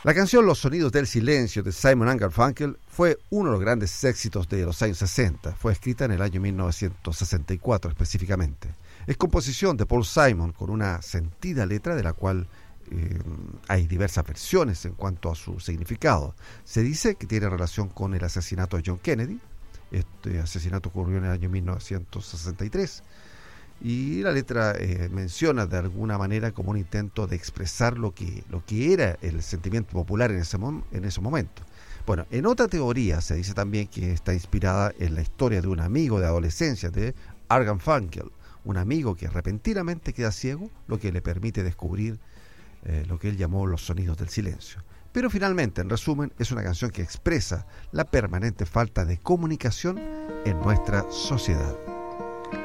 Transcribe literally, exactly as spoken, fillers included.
La canción Los Sonidos del Silencio de Simon and Garfunkel fue uno de los grandes éxitos de los años sesenta. Fue escrita en el año mil novecientos sesenta y cuatro específicamente. Es composición de Paul Simon con una sentida letra de la cual eh, hay diversas versiones en cuanto a su significado. Se dice que tiene relación con el asesinato de John Kennedy. Este asesinato ocurrió en el año mil novecientos sesenta y tres. Y la letra eh, menciona de alguna manera como un intento de expresar lo que, lo que era el sentimiento popular en ese, mom- en ese momento. Bueno, en otra teoría se dice también que está inspirada en la historia de un amigo de adolescencia de Art Garfunkel, un amigo que repentinamente queda ciego, lo que le permite descubrir eh, lo que él llamó los sonidos del silencio. Pero finalmente, en resumen, es una canción que expresa la permanente falta de comunicación en nuestra sociedad.